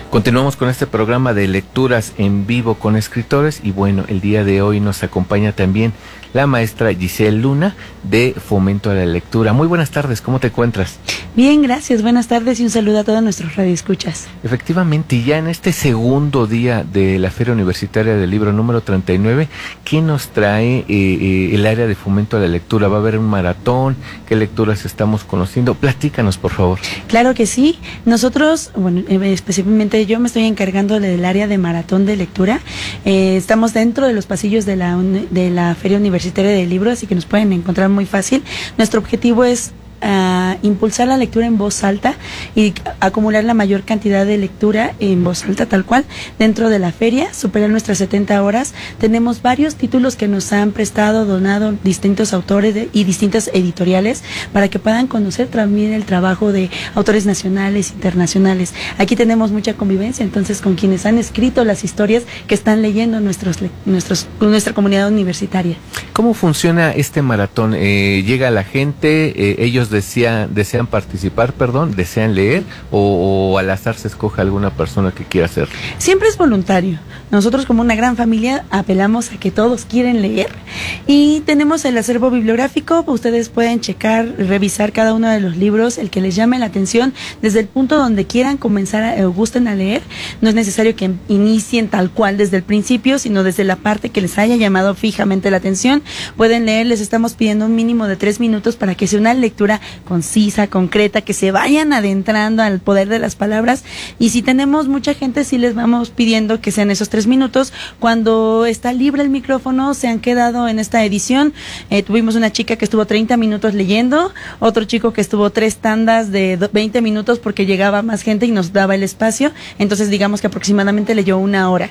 Continuamos con este programa de lecturas en vivo con escritores y bueno, el día de hoy nos acompaña también la maestra Giselle Luna de Fomento a la Lectura. Muy buenas tardes, ¿cómo te encuentras? Bien, gracias, buenas tardes y un saludo a todos nuestros radioescuchas. Efectivamente, ya en este segundo día de la Feria Universitaria del Libro número 39, ¿qué nos trae el área de Fomento a la Lectura? ¿Va a haber un maratón? ¿Qué lecturas estamos conociendo? Platícanos, por favor. Claro que sí, nosotros, bueno, específicamente yo me estoy encargando del área de maratón de lectura. Estamos dentro de los pasillos de la Feria Universitaria del Libro, así que nos pueden encontrar muy fácil. Nuestro objetivo es impulsar la lectura en voz alta y acumular la mayor cantidad de lectura en voz alta tal cual dentro de la feria, superar nuestras 70 horas. Tenemos varios títulos que nos han prestado, donado distintos autores y distintas editoriales para que puedan conocer también el trabajo de autores nacionales, internacionales. Aquí tenemos mucha convivencia, entonces, con quienes han escrito las historias que están leyendo nuestra comunidad universitaria. ¿Cómo funciona este maratón? ¿Llega la gente, ellos desean participar, desean leer o al azar se escoge alguna persona que quiera hacer? Siempre es voluntario. Nosotros, como una gran familia, apelamos a que todos quieren leer y tenemos el acervo bibliográfico. Ustedes pueden checar, revisar cada uno de los libros, el que les llame la atención, desde el punto donde quieran comenzar o gusten a leer. No es necesario que inicien tal cual desde el principio, sino desde la parte que les haya llamado fijamente la atención. Pueden leer, les estamos pidiendo un mínimo de 3 minutos para que sea una lectura concisa, concreta, que se vayan adentrando al poder de las palabras. Y si tenemos mucha gente, sí les vamos pidiendo que sean esos 3 minutos. Cuando está libre el micrófono, se han quedado en esta edición. Tuvimos una chica que estuvo 30 minutos leyendo, otro chico que estuvo 3 tandas de 20 minutos porque llegaba más gente y nos daba el espacio. Entonces, digamos que aproximadamente leyó 1 hora.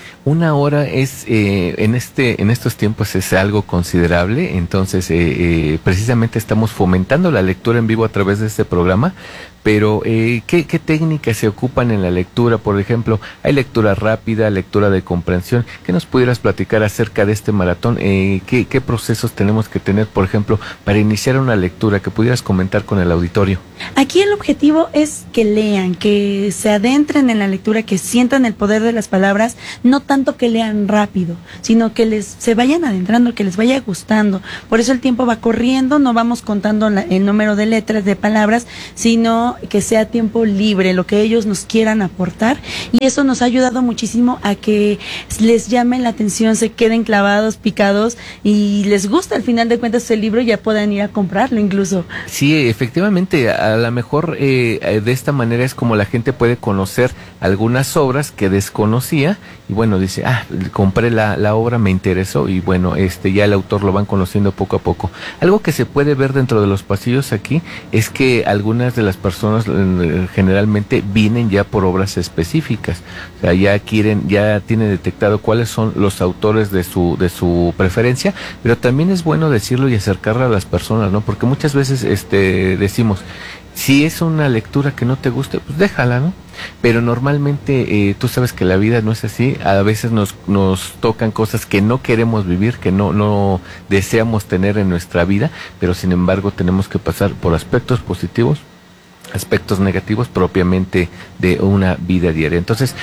1 hora es, en estos tiempos es algo considerable, entonces precisamente estamos fomentando la lectura en vivo a través de este programa, pero ¿qué técnicas se ocupan en la lectura? Por ejemplo, hay lectura rápida, lectura de comprensión. ¿Qué nos pudieras platicar acerca de este maratón? ¿Qué procesos tenemos que tener, por ejemplo, para iniciar una lectura que pudieras comentar con el auditorio? Aquí el objetivo es que lean, que se adentren en la lectura, que sientan el poder de las palabras, no tanto que lean rápido, sino que se vayan adentrando, que les vaya gustando. Por eso el tiempo va corriendo, no vamos contando el número de letras, de palabras, sino que sea tiempo libre, lo que ellos nos quieran aportar, y eso nos ha ayudado muchísimo a que les llame la atención, se queden clavados, picados, y les gusta al final de cuentas el libro, ya puedan ir a comprarlo incluso. Sí, efectivamente, a lo mejor de esta manera es como la gente puede conocer algunas obras que desconocía, y bueno, dice, compré la obra, me interesó, y bueno, ya el autor lo van conociendo poco a poco. Algo que se puede ver dentro de los pasillos aquí es que algunas de las personas generalmente vienen ya por obras específicas, o sea, ya tienen detectado cuáles son los autores de su preferencia, pero también es bueno decirlo y acercarlo a las personas, ¿no? Porque muchas veces decimos, si es una lectura que no te guste, pues déjala, ¿no? Pero normalmente tú sabes que la vida no es así. A veces nos tocan cosas que no queremos vivir, que no deseamos tener en nuestra vida, pero sin embargo tenemos que pasar por aspectos positivos, aspectos negativos propiamente de una vida diaria. Entonces,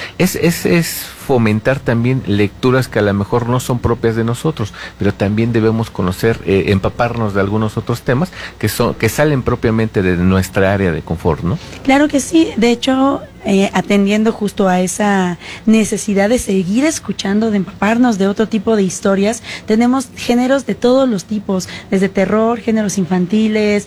es fomentar también lecturas que a lo mejor no son propias de nosotros, pero también debemos conocer, empaparnos de algunos otros temas que salen propiamente de nuestra área de confort, ¿no? Claro que sí, de hecho, atendiendo justo a esa necesidad de seguir escuchando, de empaparnos de otro tipo de historias, tenemos géneros de todos los tipos, desde terror, géneros infantiles,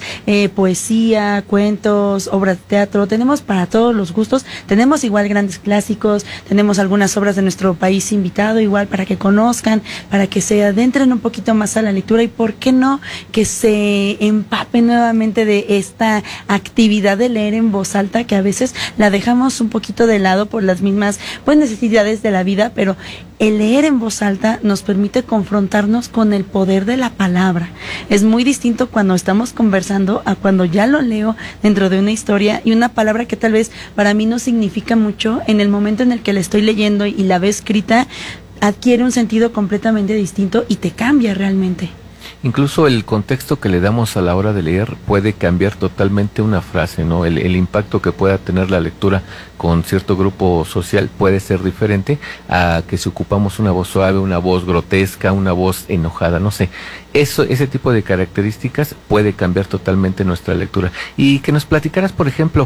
poesía, cuentos, obras de teatro, tenemos para todos los gustos, tenemos igual grandes clásicos, tenemos algunas obras de nuestro país invitado, igual para que conozcan, para que se adentren un poquito más a la lectura y por qué no, que se empapen nuevamente de esta actividad de leer en voz alta, que a veces la dejamos un poquito de lado por las mismas necesidades de la vida, pero el leer en voz alta nos permite confrontarnos con el poder de la palabra. Es muy distinto cuando estamos conversando a cuando ya lo leo dentro de una historia, y una palabra que tal vez para mí no significa mucho, en el momento en el que la estoy leyendo y la veo escrita, adquiere un sentido completamente distinto y te cambia realmente. Incluso el contexto que le damos a la hora de leer puede cambiar totalmente una frase, ¿no? El impacto que pueda tener la lectura con cierto grupo social puede ser diferente a que si ocupamos una voz suave, una voz grotesca, una voz enojada, no sé. Ese tipo de características puede cambiar totalmente nuestra lectura. Y que nos platicaras, por ejemplo,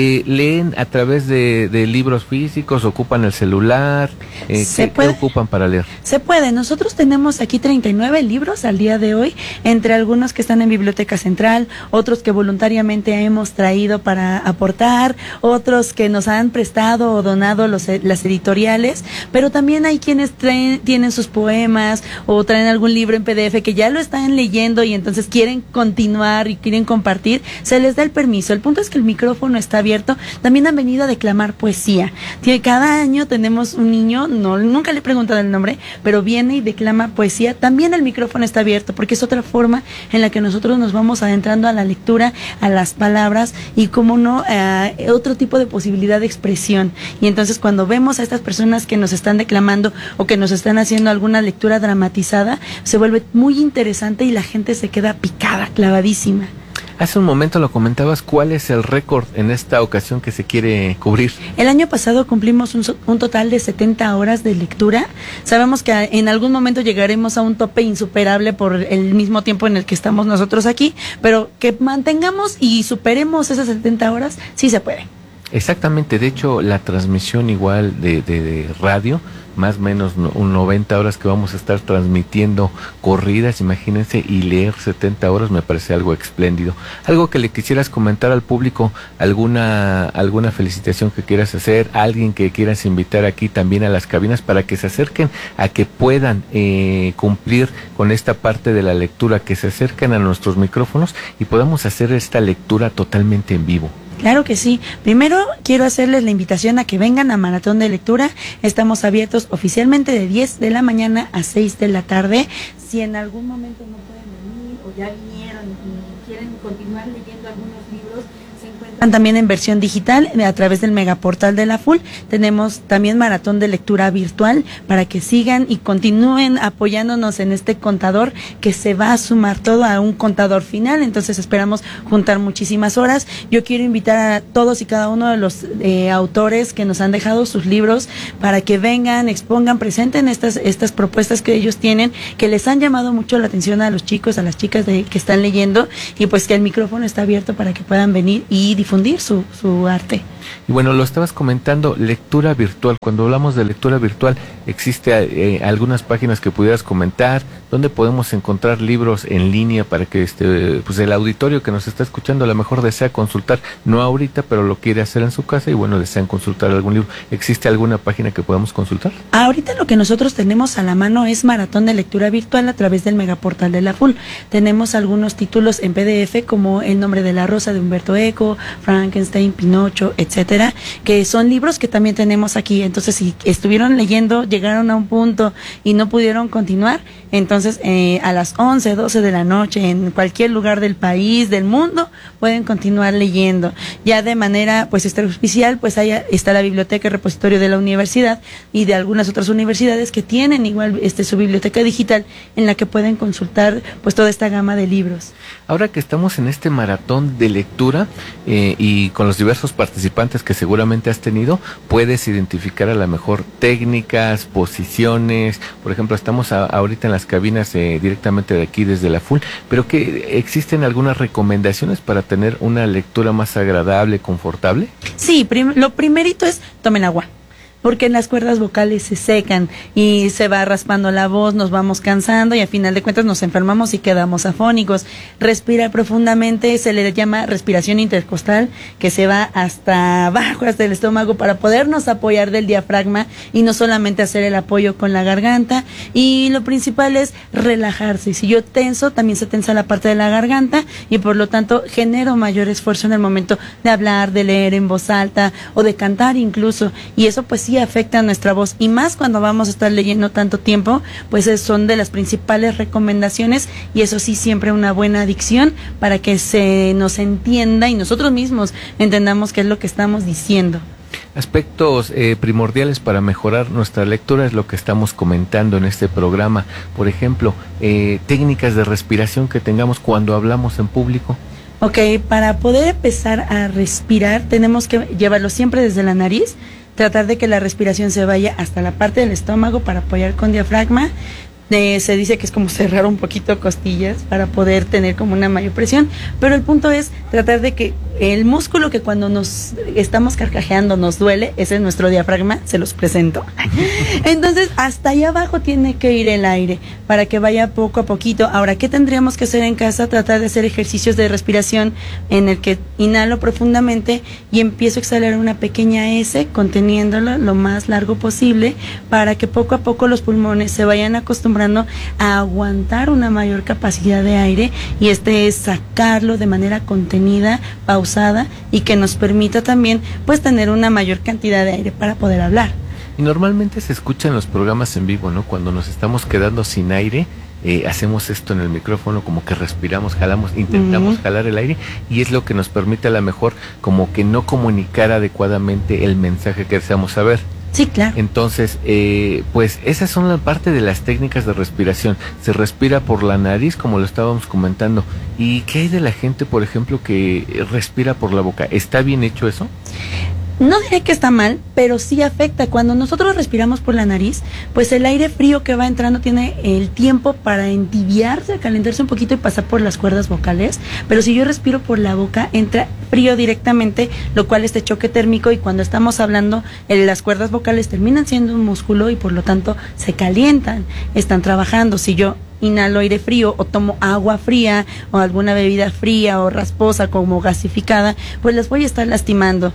¿leen a través de libros físicos, ocupan el celular? ¿Qué ocupan para leer? Se puede. Nosotros tenemos aquí 39 libros al día de hoy, entre algunos que están en Biblioteca Central, otros que voluntariamente hemos traído para aportar, otros que nos han prestado o donado las editoriales, pero también hay quienes tienen sus poemas o traen algún libro en PDF que ya lo están leyendo y entonces quieren continuar y quieren compartir, se les da el permiso. El punto es que el micrófono está abierto. También han venido a declamar poesía. Cada año tenemos un niño, nunca le he preguntado el nombre, pero viene y declama poesía. También el micrófono está abierto porque es otra forma en la que nosotros nos vamos adentrando a la lectura, a las palabras y, como no, otro tipo de posibilidad de expresión. Y entonces cuando vemos a estas personas que nos están declamando o que nos están haciendo alguna lectura dramatizada, se vuelve muy interesante y la gente se queda picada, clavadísima. Hace un momento lo comentabas, ¿cuál es el récord en esta ocasión que se quiere cubrir? El año pasado cumplimos un total de 70 horas de lectura. Sabemos que en algún momento llegaremos a un tope insuperable por el mismo tiempo en el que estamos nosotros aquí, pero que mantengamos y superemos esas 70 horas, sí se puede. Exactamente, de hecho la transmisión igual de radio, más o menos un 90 horas que vamos a estar transmitiendo corridas, imagínense, y leer 70 horas me parece algo espléndido. Algo que le quisieras comentar al público, alguna felicitación que quieras hacer, alguien que quieras invitar aquí también a las cabinas para que se acerquen a que puedan cumplir con esta parte de la lectura, que se acerquen a nuestros micrófonos y podamos hacer esta lectura totalmente en vivo. Claro que sí. Primero quiero hacerles la invitación a que vengan a Maratón de Lectura. Estamos abiertos oficialmente de 10 de la mañana a 6 de la tarde. Si en algún momento no pueden venir o ya vinieron y quieren continuar leyendo algunos libros, se encuentran también en versión digital a través del megaportal de la FUL. Tenemos también maratón de lectura virtual para que sigan y continúen apoyándonos en este contador que se va a sumar todo a un contador final. Entonces esperamos juntar muchísimas horas. Yo quiero invitar a todos y cada uno de los autores que nos han dejado sus libros para que vengan, expongan, presenten estas propuestas que ellos tienen, que les han llamado mucho la atención a los chicos, a las chicas que están leyendo, y pues que el micrófono está abierto para que puedan venir y difundir su arte. Y bueno, lo estabas comentando, lectura virtual. Cuando hablamos de lectura virtual, ¿existe algunas páginas que pudieras comentar? ¿Dónde podemos encontrar libros en línea para que pues el auditorio que nos está escuchando a lo mejor desea consultar, no ahorita, pero lo quiere hacer en su casa y bueno, desean consultar algún libro? ¿Existe alguna página que podamos consultar? Ahorita lo que nosotros tenemos a la mano es maratón de lectura virtual a través del megaportal de la FUL. Tenemos algunos títulos en PDF como El nombre de la rosa de Humberto Eco, Frankenstein, Pinocho, etcétera, que son libros que también tenemos aquí. Entonces, si estuvieron leyendo, llegaron a un punto y no pudieron continuar, entonces a las 11, 12 de la noche, en cualquier lugar del país, del mundo, pueden continuar leyendo. Ya de manera pues extraoficial, pues está la biblioteca y repositorio de la universidad y de algunas otras universidades que tienen igual su biblioteca digital en la que pueden consultar pues toda esta gama de libros. Ahora que estamos en este maratón de lectura y con los diversos participantes que seguramente has tenido, puedes identificar a lo mejor técnicas, posiciones. Por ejemplo, estamos ahorita en las cabinas directamente de aquí desde la FUL, pero que existen algunas recomendaciones para tener una lectura más agradable, confortable. Sí, lo primerito es tomen agua, porque las cuerdas vocales se secan y se va raspando la voz, nos vamos cansando y al final de cuentas nos enfermamos y quedamos afónicos. Respirar profundamente, se le llama respiración intercostal, que se va hasta abajo, hasta el estómago, para podernos apoyar del diafragma y no solamente hacer el apoyo con la garganta. Y lo principal es relajarse. Si yo tenso, también se tensa la parte de la garganta y por lo tanto genero mayor esfuerzo en el momento de hablar, de leer en voz alta o de cantar incluso, y eso pues sí afecta a nuestra voz, y más cuando vamos a estar leyendo tanto tiempo, pues son de las principales recomendaciones, y eso sí, siempre una buena dicción para que se nos entienda y nosotros mismos entendamos qué es lo que estamos diciendo. Aspectos primordiales para mejorar nuestra lectura es lo que estamos comentando en este programa. Por ejemplo, técnicas de respiración que tengamos cuando hablamos en público. Ok, para poder empezar a respirar tenemos que llevarlo siempre desde la nariz, tratar de que la respiración se vaya hasta la parte del estómago para apoyar con diafragma. Se dice que es como cerrar un poquito costillas para poder tener como una mayor presión, pero el punto es tratar de que el músculo que cuando nos estamos carcajeando nos duele, ese es nuestro diafragma, se los presento. Entonces, hasta allá abajo tiene que ir el aire para que vaya poco a poquito. Ahora, ¿qué tendríamos que hacer en casa? Tratar de hacer ejercicios de respiración en el que inhalo profundamente y empiezo a exhalar una pequeña S, conteniéndolo lo más largo posible para que poco a poco los pulmones se vayan acostumbrando a aguantar una mayor capacidad de aire y es sacarlo de manera contenida, pausada y que nos permita también pues tener una mayor cantidad de aire para poder hablar. Y normalmente se escucha en los programas en vivo, ¿no? Cuando nos estamos quedando sin aire, hacemos esto en el micrófono, como que respiramos, jalamos, intentamos jalar el aire y es lo que nos permite a lo mejor como que no comunicar adecuadamente el mensaje que deseamos saber. Sí, claro. Entonces, pues esas son la parte de las técnicas de respiración. Se respira por la nariz, como lo estábamos comentando. ¿Y qué hay de la gente, por ejemplo, que respira por la boca? ¿Está bien hecho eso? No diré que está mal, pero sí afecta. Cuando nosotros respiramos por la nariz, pues el aire frío que va entrando tiene el tiempo para entibiarse, calentarse un poquito y pasar por las cuerdas vocales. Pero si yo respiro por la boca, entra frío directamente, lo cual es de choque térmico y cuando estamos hablando, las cuerdas vocales terminan siendo un músculo y por lo tanto se calientan, están trabajando. Si yo inhalo aire frío o tomo agua fría o alguna bebida fría o rasposa como gasificada, pues las voy a estar lastimando.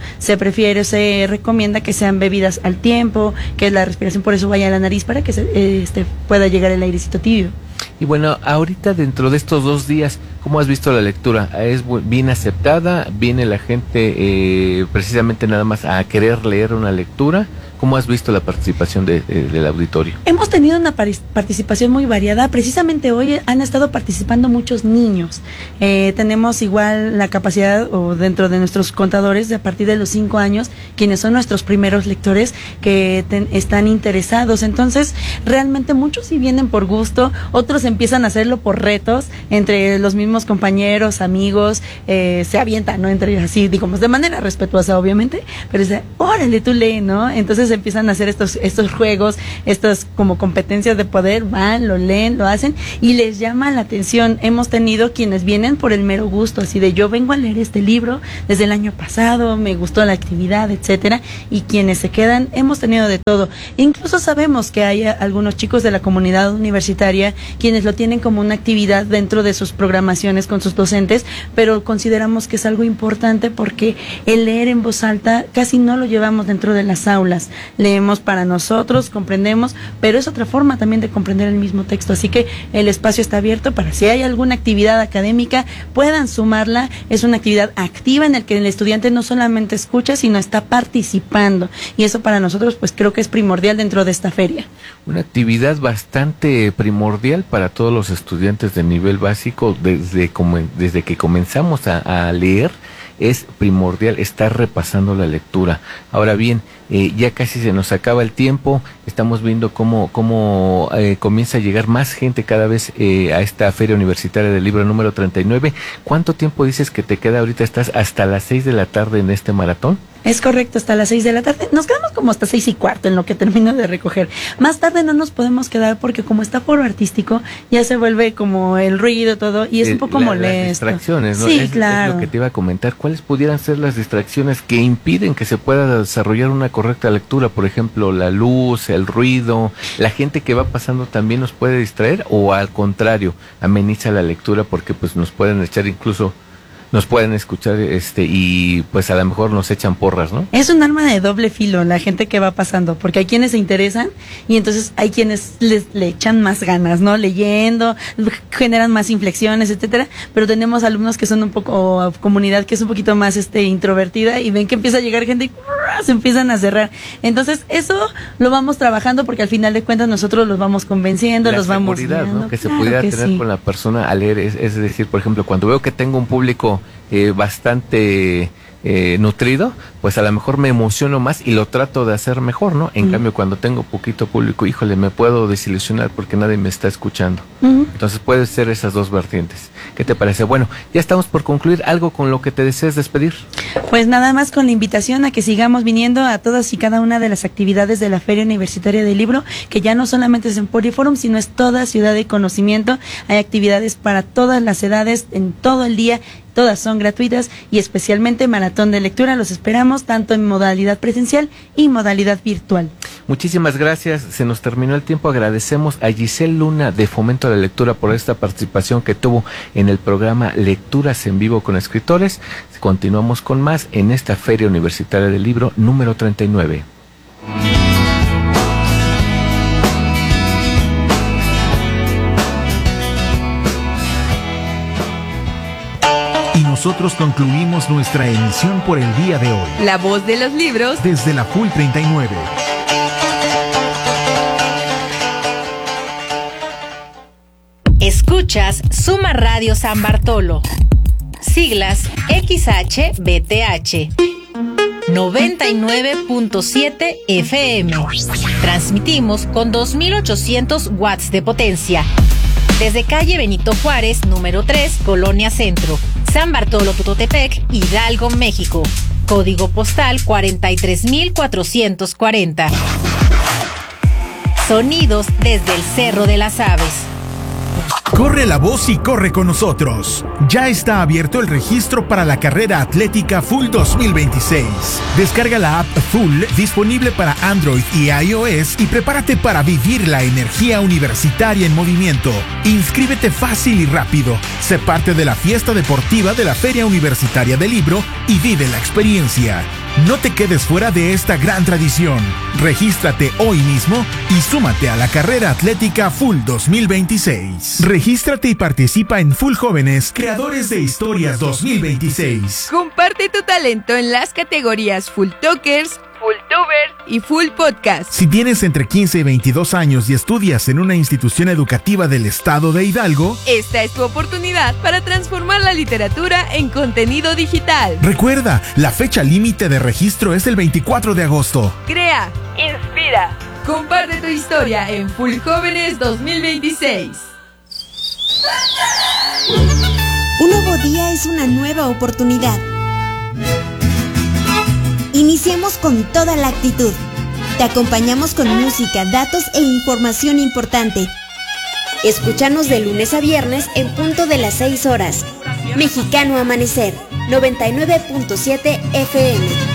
Se recomienda que sean bebidas al tiempo, que la respiración por eso vaya a la nariz para que pueda llegar el airecito tibio. Y bueno, ahorita dentro de estos 2 días, ¿cómo has visto la lectura? ¿Es bien aceptada? ¿Viene la gente precisamente nada más a querer leer una lectura? ¿Cómo has visto la participación del auditorio? Hemos tenido una participación muy variada. Precisamente hoy han estado participando muchos niños. Tenemos igual la capacidad, o dentro de nuestros contadores, de a partir de los 5 años, quienes son nuestros primeros lectores, que están interesados. Entonces, realmente muchos sí vienen por gusto, otros empiezan a hacerlo por retos, entre los mismos compañeros, amigos, se avientan, ¿no? Entre así, digamos, de manera respetuosa, obviamente, pero dice, órale, tú lee, ¿no? Entonces empiezan a hacer estos juegos, estas como competencias de poder, van, lo leen, lo hacen y les llama la atención. Hemos tenido quienes vienen por el mero gusto, así de yo vengo a leer este libro desde el año pasado, me gustó la actividad, etcétera, y quienes se quedan, hemos tenido de todo. Incluso sabemos que hay algunos chicos de la comunidad universitaria quienes lo tienen como una actividad dentro de sus programaciones con sus docentes, pero consideramos que es algo importante porque el leer en voz alta casi no lo llevamos dentro de las aulas. Leemos para nosotros, comprendemos, pero es otra forma también de comprender el mismo texto, así que el espacio está abierto para si hay alguna actividad académica, puedan sumarla. Es una actividad activa en la que el estudiante no solamente escucha, sino está participando, y eso para nosotros pues creo que es primordial dentro de esta feria. Una actividad bastante primordial para todos los estudiantes de nivel básico, desde que comenzamos a leer. Es primordial estar repasando la lectura. Ahora bien, ya casi se nos acaba el tiempo, estamos viendo cómo comienza a llegar más gente cada vez a esta Feria Universitaria del Libro número 39. ¿Cuánto tiempo dices que te queda ahorita? ¿Estás hasta las 6 de la tarde en este maratón? Es correcto, hasta las 6 de la tarde. Nos quedamos como hasta 6:15 en lo que termino de recoger. Más tarde no nos podemos quedar porque como está foro artístico, ya se vuelve como el ruido, todo, y es un poco molesto. Las distracciones, ¿no? Sí, claro. Es lo que te iba a comentar. ¿Cuáles pudieran ser las distracciones que impiden que se pueda desarrollar una correcta lectura? Por ejemplo, la luz, el ruido, la gente que va pasando también nos puede distraer, o al contrario, ameniza la lectura porque pues nos pueden echar incluso... Nos pueden escuchar y pues a lo mejor nos echan porras, ¿no? Es un arma de doble filo la gente que va pasando, porque hay quienes se interesan y entonces hay quienes le echan más ganas, ¿no? Leyendo, generan más inflexiones, etcétera, pero tenemos alumnos que son un poco, comunidad que es un poquito más introvertida y ven que empieza a llegar gente y se empiezan a cerrar. Entonces eso lo vamos trabajando porque al final de cuentas nosotros los vamos convenciendo, los vamos guiando, ¿no? Que se pudiera tener con la persona al leer, es decir, por ejemplo, cuando veo que tengo un público bastante nutrido, pues a lo mejor me emociono más y lo trato de hacer mejor, ¿no? En cambio, cuando tengo poquito público, híjole, me puedo desilusionar porque nadie me está escuchando. Entonces puede ser esas dos vertientes. ¿Qué te parece? Bueno, ya estamos por concluir. ¿Algo con lo que te desees despedir? Pues nada más con la invitación a que sigamos viniendo a todas y cada una de las actividades de la Feria Universitaria del Libro, que ya no solamente es en Poliforum, sino es toda ciudad de conocimiento. Hay actividades para todas las edades, en todo el día. Todas son gratuitas y especialmente maratón de lectura. Los esperamos tanto en modalidad presencial y modalidad virtual. Muchísimas gracias. Se nos terminó el tiempo. Agradecemos a Giselle Luna de Fomento a la Lectura por esta participación que tuvo en el programa Lecturas en Vivo con Escritores. Continuamos con más en esta Feria Universitaria del Libro número 39. Y nosotros concluimos nuestra emisión por el día de hoy. La voz de los libros desde la Full 39. Escuchas Suma Radio San Bartolo. Siglas XHBTH. 99.7 FM. Transmitimos con 2.800 watts de potencia. Desde calle Benito Juárez, número 3, Colonia Centro, San Bartolo Tutotepec, Hidalgo, México. Código postal 43.440. Sonidos desde el Cerro de las Aves. Corre la voz y corre con nosotros. Ya está abierto el registro para la carrera atlética Full 2026. Descarga la app Full, disponible para Android y iOS, y prepárate para vivir la energía universitaria en movimiento. Inscríbete fácil y rápido. Sé parte de la fiesta deportiva de la Feria Universitaria del Libro y vive la experiencia. No te quedes fuera de esta gran tradición. Regístrate hoy mismo y súmate a la carrera atlética Full 2026. Regístrate y participa en Full Jóvenes, Creadores de Historias 2026. Comparte tu talento en las categorías Full Talkers, Full Tubers y Full Podcast. Si tienes entre 15 y 22 años y estudias en una institución educativa del estado de Hidalgo, esta es tu oportunidad para transformar la literatura en contenido digital. Recuerda, la fecha límite de registro es el 24 de agosto. Crea, inspira, comparte tu historia en Full Jóvenes 2026. Un nuevo día es una nueva oportunidad. Iniciemos con toda la actitud. Te acompañamos con música, datos e información importante. Escúchanos de lunes a viernes en punto de las 6 horas. Mexicano Amanecer, 99.7 FM.